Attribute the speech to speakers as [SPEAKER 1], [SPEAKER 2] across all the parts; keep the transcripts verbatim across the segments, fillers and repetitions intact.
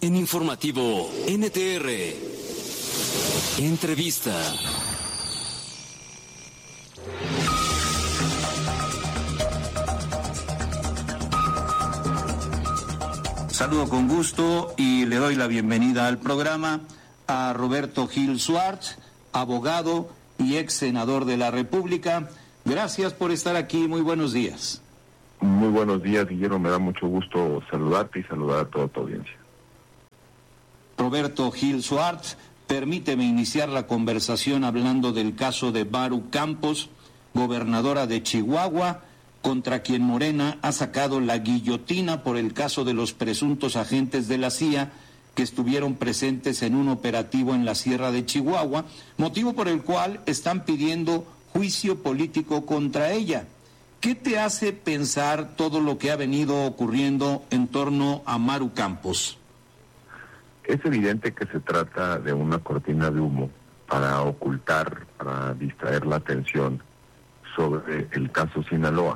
[SPEAKER 1] En Informativo N T R. Entrevista.
[SPEAKER 2] Saludo con gusto y le doy la bienvenida al programa a Roberto Gil Suárez, abogado y ex senador de la República. Gracias por estar aquí, muy buenos días.
[SPEAKER 3] Muy buenos días, Guillermo, me da mucho gusto saludarte y saludar a toda tu audiencia.
[SPEAKER 2] Roberto Gil Suárez, permíteme iniciar la conversación hablando del caso de Maru Campos, gobernadora de Chihuahua, contra quien Morena ha sacado la guillotina por el caso de los presuntos agentes de la C I A que estuvieron presentes en un operativo en la Sierra de Chihuahua, motivo por el cual están pidiendo juicio político contra ella. ¿Qué te hace pensar todo lo que ha venido ocurriendo en torno a Maru Campos?
[SPEAKER 3] Es evidente que se trata de una cortina de humo para ocultar, para distraer la atención sobre el caso Sinaloa.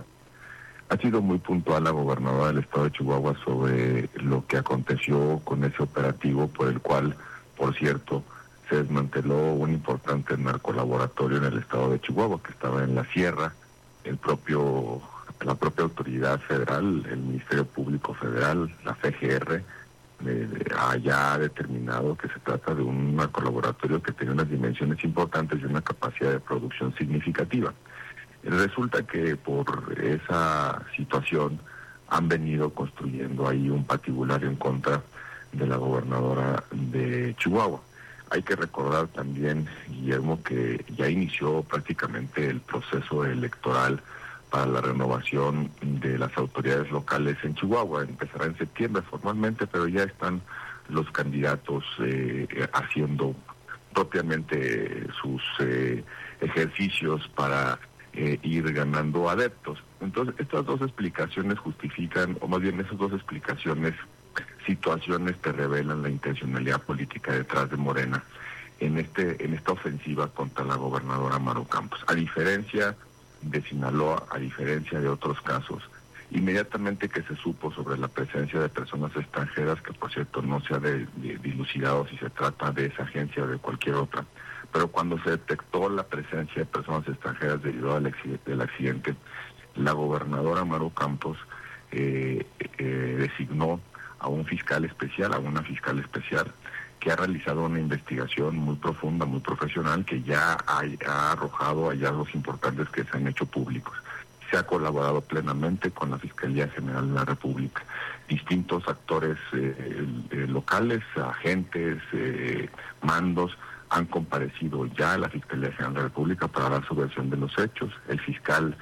[SPEAKER 3] Ha sido muy puntual la gobernadora del estado de Chihuahua sobre lo que aconteció con ese operativo, por el cual, por cierto, se desmanteló un importante narcolaboratorio en el estado de Chihuahua, que estaba en la sierra. El propio, la propia autoridad federal, el Ministerio Público Federal, la F G R, eh, haya ha determinado que se trata de un narcolaboratorio que tiene unas dimensiones importantes y una capacidad de producción significativa. Resulta que por esa situación han venido construyendo ahí un patibulario en contra de la gobernadora de Chihuahua. Hay que recordar también, Guillermo, que ya inició prácticamente el proceso electoral para la renovación de las autoridades locales en Chihuahua. Empezará en septiembre formalmente, pero ya están los candidatos eh, haciendo propiamente sus eh, ejercicios para Eh, ir ganando adeptos. Entonces, estas dos explicaciones justifican, o más bien esas dos explicaciones, situaciones que revelan la intencionalidad política detrás de Morena en este en esta ofensiva contra la gobernadora Maru Campos. A diferencia de Sinaloa, a diferencia de otros casos, inmediatamente que se supo sobre la presencia de personas extranjeras, que por cierto no se ha de, de, dilucidado si se trata de esa agencia o de cualquier otra, pero cuando se detectó la presencia de personas extranjeras debido al accidente, del accidente, la gobernadora Maru Campos eh, eh, designó a un fiscal especial, a una fiscal especial, que ha realizado una investigación muy profunda, muy profesional, que ya ha, ha arrojado hallazgos importantes que se han hecho públicos. Se ha colaborado plenamente con la Fiscalía General de la República. Distintos actores eh, eh, locales, agentes, eh, mandos, han comparecido ya a la Fiscalía General de la República para dar su versión de los hechos. El fiscal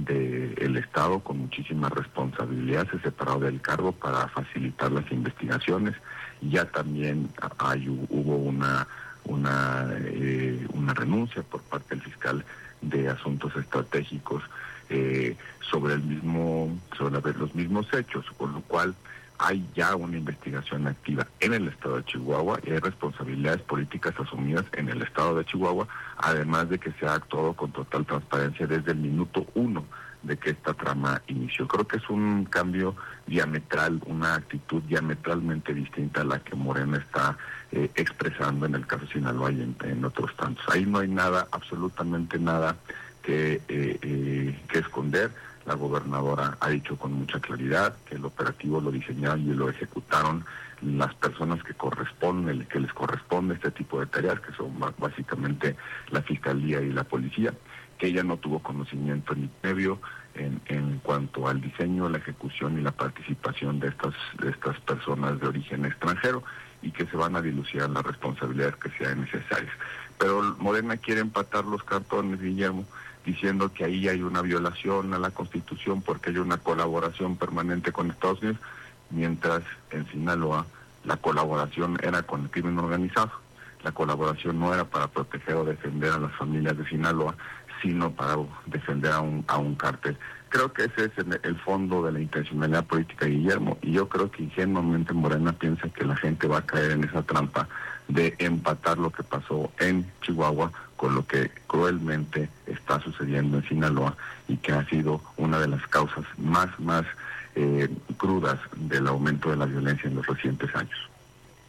[SPEAKER 3] del Estado, con muchísima responsabilidad, se separó del cargo para facilitar las investigaciones. Ya también hay, hubo una, una, eh, una renuncia por parte del fiscal de Asuntos Estratégicos eh, sobre el mismo, sobre los mismos hechos, con lo cual hay ya una investigación activa en el estado de Chihuahua y hay responsabilidades políticas asumidas en el estado de Chihuahua, además de que se ha actuado con total transparencia desde el minuto uno de que esta trama inició. Creo que es un cambio diametral, una actitud diametralmente distinta a la que Morena está eh, expresando en el caso Sinaloa y en, en otros tantos. Ahí no hay nada, absolutamente nada que, eh, eh, que esconder. La gobernadora ha dicho con mucha claridad que el operativo lo diseñaron y lo ejecutaron las personas que corresponden, que les corresponde este tipo de tareas, que son básicamente la Fiscalía y la Policía, que ella no tuvo conocimiento ni previo en, en cuanto al diseño, la ejecución y la participación de estas, de estas personas de origen extranjero, y que se van a dilucidar las responsabilidades que sean necesarias. Pero Morena quiere empatar los cartones, Guillermo, diciendo que ahí hay una violación a la Constitución porque hay una colaboración permanente con Estados Unidos, mientras en Sinaloa la colaboración era con el crimen organizado. La colaboración no era para proteger o defender a las familias de Sinaloa, sino para defender a un, a un cártel. Creo que ese es el, el fondo de la intencionalidad política, Guillermo, y yo creo que ingenuamente Morena piensa que la gente va a caer en esa trampa de empatar lo que pasó en Chihuahua con lo que cruelmente está sucediendo en Sinaloa y que ha sido una de las causas más, más eh, crudas del aumento de la violencia en los recientes años.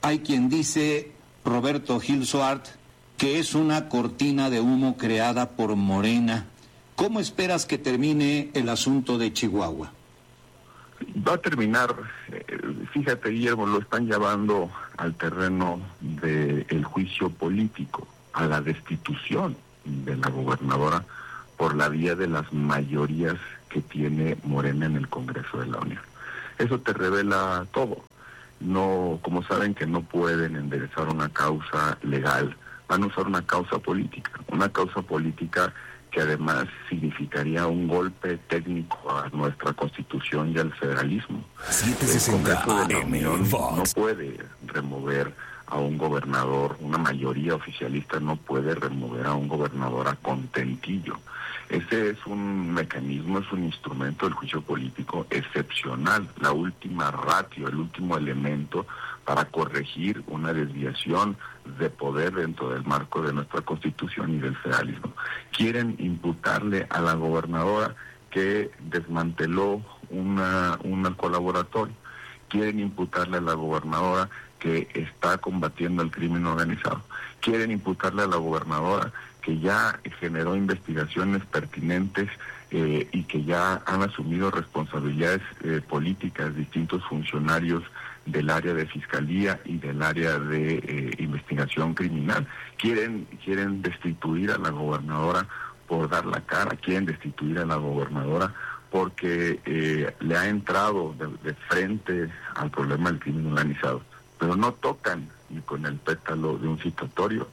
[SPEAKER 2] Hay quien dice, Roberto Gil Suart, que es una cortina de humo creada por Morena. ¿Cómo esperas que termine el asunto de Chihuahua?
[SPEAKER 3] Va a terminar, fíjate Guillermo, lo están llevando al terreno del juicio político, a la destitución de la gobernadora por la vía de las mayorías que tiene Morena en el Congreso de la Unión. Eso te revela todo. No, como saben que no pueden enderezar una causa legal, van a usar una causa política, una causa política que además significaría un golpe técnico a nuestra Constitución y al federalismo.
[SPEAKER 1] setecientos sesenta
[SPEAKER 3] El Congreso de la
[SPEAKER 1] A M
[SPEAKER 3] Unión
[SPEAKER 1] Vox.
[SPEAKER 3] no puede remover a un gobernador, una mayoría oficialista no puede remover a un gobernador a contentillo. Ese es un mecanismo, es un instrumento del juicio político excepcional, la última ratio, el último elemento para corregir una desviación de poder dentro del marco de nuestra Constitución y del federalismo. Quieren imputarle a la gobernadora que desmanteló una, una colaboratorio. Quieren imputarle a la gobernadora que está combatiendo el crimen organizado. Quieren imputarle a la gobernadora que ya generó investigaciones pertinentes eh, y que ya han asumido responsabilidades eh, políticas distintos funcionarios del área de fiscalía y del área de eh, investigación criminal. Quieren, quieren destituir a la gobernadora por dar la cara, quieren destituir a la gobernadora porque eh, le ha entrado de, de frente al problema del crimen organizado, pero no tocan ni con el pétalo de un citatorio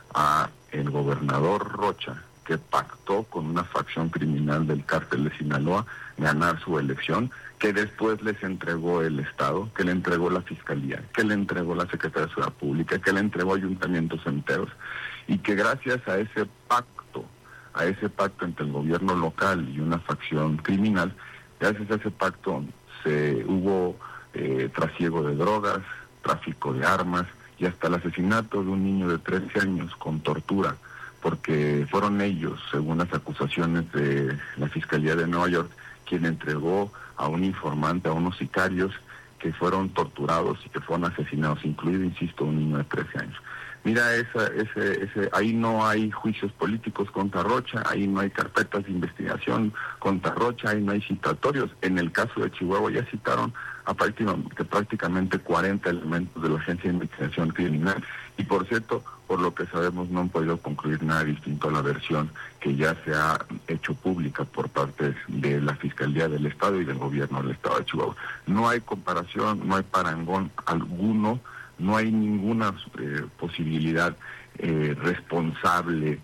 [SPEAKER 3] a el gobernador Rocha, que pactó con una facción criminal del cártel de Sinaloa ganar su elección, que después les entregó el Estado, que le entregó la Fiscalía, que le entregó la Secretaría de Seguridad Pública, que le entregó ayuntamientos enteros, y que gracias a ese pacto, a ese pacto entre el gobierno local y una facción criminal, gracias a ese pacto se hubo eh, trasiego de drogas, tráfico de armas y hasta el asesinato de un niño de trece años con tortura, porque fueron ellos, según las acusaciones de la Fiscalía de Nueva York, quien entregó a un informante, a unos sicarios que fueron torturados y que fueron asesinados, incluido, insisto, un niño de trece años. Mira, esa, ese, ese, ahí no hay juicios políticos contra Rocha, ahí no hay carpetas de investigación contra Rocha, ahí no hay citatorios. En el caso de Chihuahua ya citaron a prácticamente, prácticamente cuarenta elementos de la Agencia de Investigación Criminal. Y por cierto, por lo que sabemos, no han podido concluir nada distinto a la versión que ya se ha hecho pública por parte de la Fiscalía del Estado y del Gobierno del Estado de Chihuahua. No hay comparación, no hay parangón alguno, no hay ninguna eh, posibilidad eh, responsable,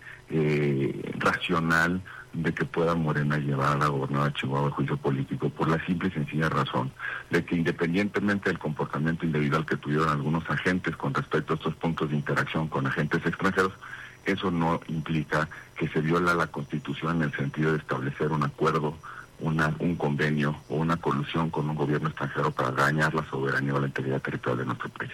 [SPEAKER 3] eh, racional, de que pueda Morena llevar a la gobernadora de Chihuahua a juicio político, por la simple y sencilla razón de que, independientemente del comportamiento individual que tuvieron algunos agentes con respecto a estos puntos de interacción con agentes extranjeros, eso no implica que se viola la Constitución en el sentido de establecer un acuerdo, una, un convenio o una colusión con un gobierno extranjero para dañar la soberanía o la integridad territorial de nuestro país.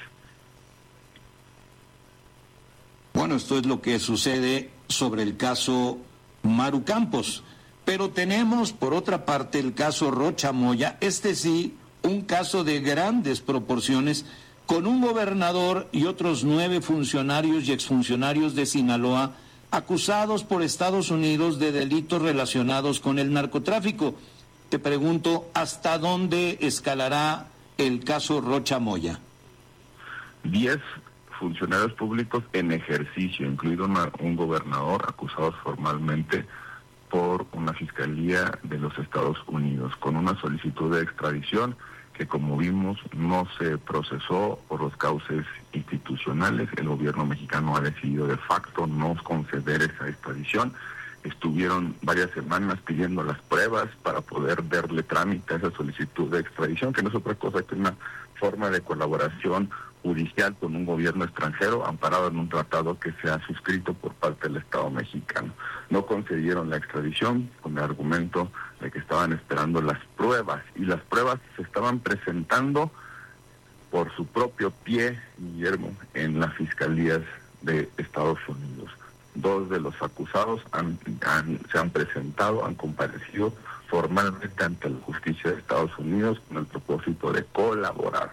[SPEAKER 2] Bueno, esto es lo que sucede sobre el caso Maru Campos, pero tenemos por otra parte el caso Rocha Moya, este sí, un caso de grandes proporciones, con un gobernador y otros nueve funcionarios y exfuncionarios de Sinaloa acusados por Estados Unidos de delitos relacionados con el narcotráfico. Te pregunto, ¿hasta dónde escalará el caso Rocha Moya?
[SPEAKER 3] Diez funcionarios públicos en ejercicio, incluido una, un gobernador, acusados formalmente por una fiscalía de los Estados Unidos, con una solicitud de extradición que, como vimos, no se procesó por los cauces institucionales. El gobierno mexicano ha decidido de facto no conceder esa extradición. Estuvieron varias semanas pidiendo las pruebas para poder darle trámite a esa solicitud de extradición, que no es otra cosa que una forma de colaboración judicial con un gobierno extranjero amparado en un tratado que se ha suscrito por parte del Estado mexicano. No concedieron la extradición con el argumento de que estaban esperando las pruebas, y las pruebas se estaban presentando por su propio pie, Guillermo, en las fiscalías de Estados Unidos. Dos de los acusados han, han, se han presentado, han comparecido formalmente ante la justicia de Estados Unidos con el propósito de colaborar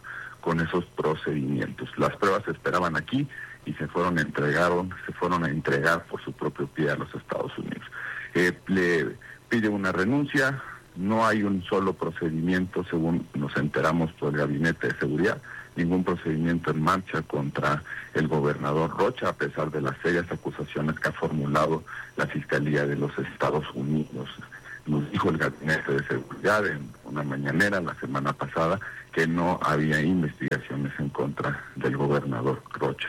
[SPEAKER 3] con esos procedimientos. Las pruebas se esperaban aquí y se fueron entregaron, se fueron a entregar por su propio pie a los Estados Unidos. Eh, le pide una renuncia, no hay un solo procedimiento, según nos enteramos por el Gabinete de Seguridad, ningún procedimiento en marcha contra el gobernador Rocha, a pesar de las serias acusaciones que ha formulado la Fiscalía de los Estados Unidos. Nos dijo el Gabinete de Seguridad en una mañanera la semana pasada que no había investigaciones en contra del gobernador Rocha.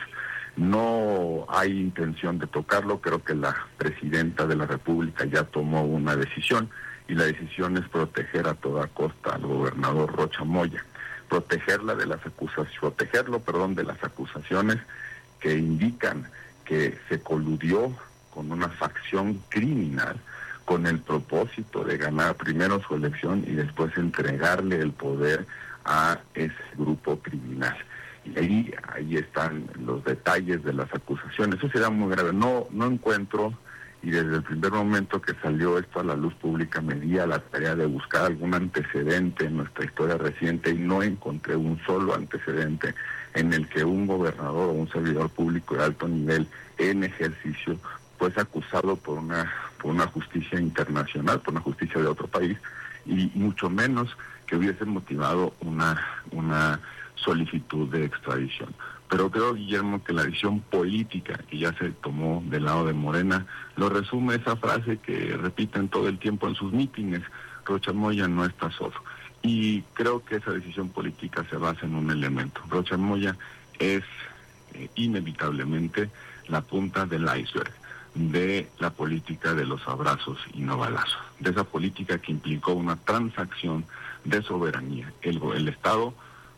[SPEAKER 3] No hay intención de tocarlo, creo que la presidenta de la República ya tomó una decisión y la decisión es proteger a toda costa al gobernador Rocha Moya, protegerla de las acusaciones, protegerlo, perdón, de las acusaciones que indican que se coludió con una facción criminal con el propósito de ganar primero su elección y después entregarle el poder a ese grupo criminal. Y ahí, ahí están los detalles de las acusaciones. Eso será muy grave. No, no encuentro, y desde el primer momento que salió esto a la luz pública me di a la tarea de buscar algún antecedente en nuestra historia reciente y no encontré un solo antecedente en el que un gobernador o un servidor público de alto nivel en ejercicio pues acusado por una por una justicia internacional, por una justicia de otro país, y mucho menos que hubiese motivado una una solicitud de extradición. Pero creo, Guillermo, que la decisión política que ya se tomó del lado de Morena lo resume esa frase que repiten todo el tiempo en sus mítines: Rocha Moya no está solo. Y creo que esa decisión política se basa en un elemento. Rocha Moya es eh, inevitablemente la punta del iceberg de la política de los abrazos y no balazos, de esa política que implicó una transacción de soberanía. El, el Estado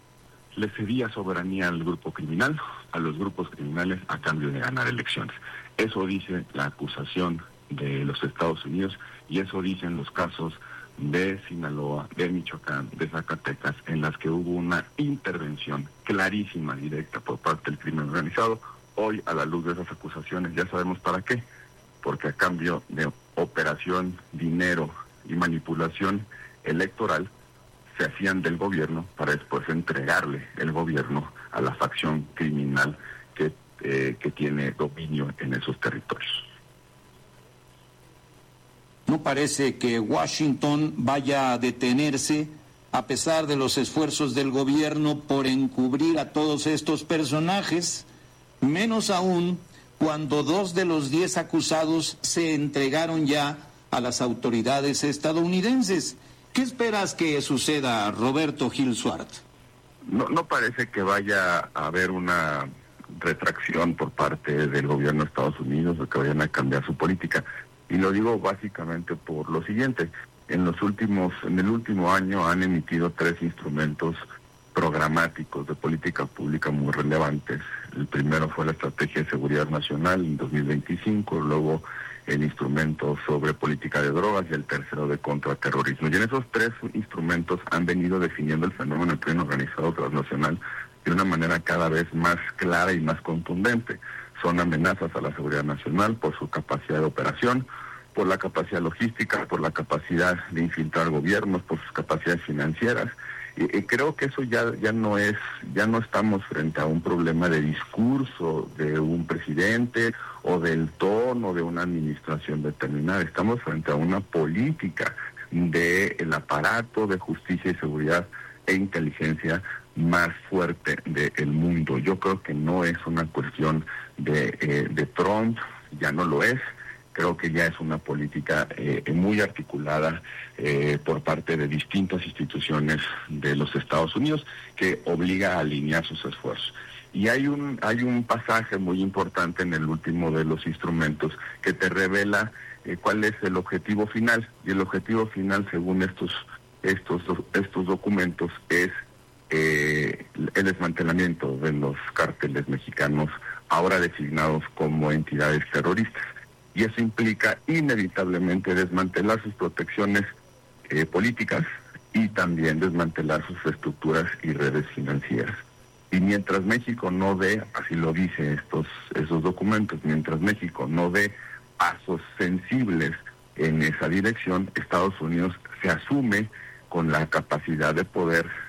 [SPEAKER 3] le cedía soberanía al grupo criminal, a los grupos criminales, a cambio de ganar elecciones. Eso dice la acusación de los Estados Unidos y eso dicen los casos de Sinaloa, de Michoacán, de Zacatecas, en las que hubo una intervención clarísima, directa por parte del crimen organizado. Hoy, a la luz de esas acusaciones, ya sabemos para qué, porque a cambio de operación, dinero y manipulación electoral, se hacían del gobierno para después entregarle el gobierno a la facción criminal que, eh, que tiene dominio en esos territorios.
[SPEAKER 2] No parece que Washington vaya a detenerse a pesar de los esfuerzos del gobierno por encubrir a todos estos personajes, menos aún cuando dos de los diez acusados se entregaron ya a las autoridades estadounidenses. ¿Qué esperas que suceda, Roberto Gil Suart?
[SPEAKER 3] No, no parece que vaya a haber una retracción por parte del gobierno de Estados Unidos o que vayan a cambiar su política. Y lo digo básicamente por lo siguiente: en los últimos, en el último año han emitido tres instrumentos programáticos de política pública muy relevantes. El primero fue la Estrategia de Seguridad Nacional en dos mil veinticinco, luego el instrumento sobre política de drogas y el tercero de contraterrorismo. Y en esos tres instrumentos han venido definiendo el fenómeno del crimen organizado transnacional de una manera cada vez más clara y más contundente. Son amenazas a la seguridad nacional por su capacidad de operación, por la capacidad logística, por la capacidad de infiltrar gobiernos, por sus capacidades financieras. Y, y creo que eso ya ya no es, ya no estamos frente a un problema de discurso de un presidente o del tono de una administración determinada. Estamos frente a una política del aparato de justicia y seguridad e inteligencia más fuerte del mundo. Yo creo que no es una cuestión de, eh, de Trump, ya no lo es. Creo que ya es una política eh, muy articulada eh, por parte de distintas instituciones de los Estados Unidos que obliga a alinear sus esfuerzos. Y hay un hay un pasaje muy importante en el último de los instrumentos que te revela eh, cuál es el objetivo final. Y el objetivo final, según estos estos estos documentos, es eh, el desmantelamiento de los cárteles mexicanos, ahora designados como entidades terroristas. Y eso implica inevitablemente desmantelar sus protecciones eh, políticas y también desmantelar sus estructuras y redes financieras. Y mientras México no dé, así lo dice estos esos documentos, mientras México no dé pasos sensibles en esa dirección, Estados Unidos se asume con la capacidad de poder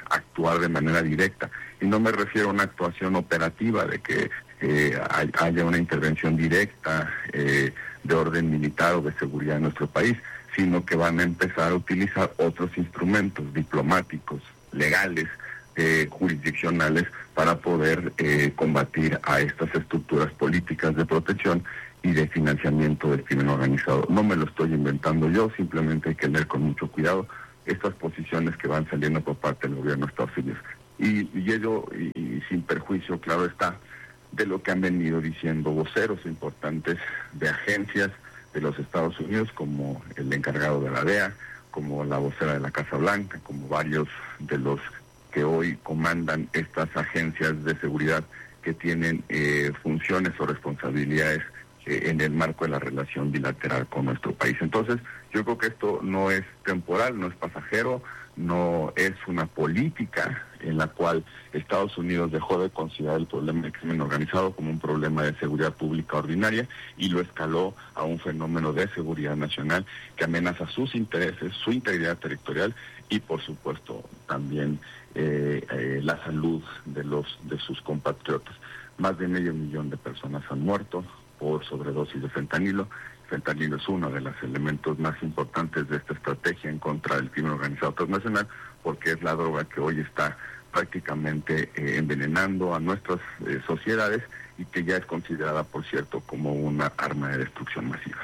[SPEAKER 3] actuar de manera directa. Y no me refiero a una actuación operativa de que eh, hay, haya una intervención directa eh, de orden militar o de seguridad en nuestro país, sino que van a empezar a utilizar otros instrumentos diplomáticos, legales, eh, jurisdiccionales, para poder eh, combatir a estas estructuras políticas de protección y de financiamiento del crimen organizado. No me lo estoy inventando yo, simplemente hay que leer con mucho cuidado estas posiciones que van saliendo por parte del gobierno de Estados Unidos. Y, y ello, y, y sin perjuicio, claro está, de lo que han venido diciendo voceros importantes de agencias de los Estados Unidos, como el encargado de la D E A, como la vocera de la Casa Blanca, como varios de los que hoy comandan estas agencias de seguridad que tienen eh, funciones o responsabilidades eh, en el marco de la relación bilateral con nuestro país. Entonces, yo creo que esto no es temporal, no es pasajero, no es una política en la cual Estados Unidos dejó de considerar el problema del crimen organizado como un problema de seguridad pública ordinaria y lo escaló a un fenómeno de seguridad nacional que amenaza sus intereses, su integridad territorial y, por supuesto, también eh, eh, la salud de los de sus compatriotas. Más de medio millón de personas han muerto por sobredosis de fentanilo. Fentanilo es uno de los elementos más importantes de esta estrategia en contra del crimen organizado transnacional, porque es la droga que hoy está prácticamente eh, envenenando a nuestras eh, sociedades y que ya es considerada, por cierto, como una arma de destrucción masiva.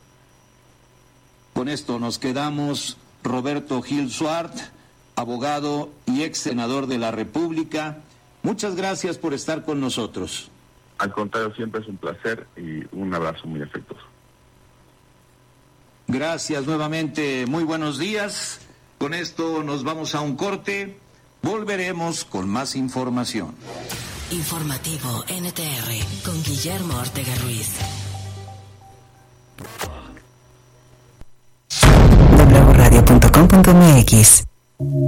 [SPEAKER 2] Con esto nos quedamos. Roberto Gil Suart, abogado y ex senador de la República, muchas gracias por estar con nosotros.
[SPEAKER 3] Al contrario, siempre es un placer y un abrazo muy afectuoso.
[SPEAKER 2] Gracias nuevamente, muy buenos días. Con esto nos vamos a un corte, volveremos con más información.
[SPEAKER 4] Informativo N T R con Guillermo Ortega Ruiz. w radio punto com punto m x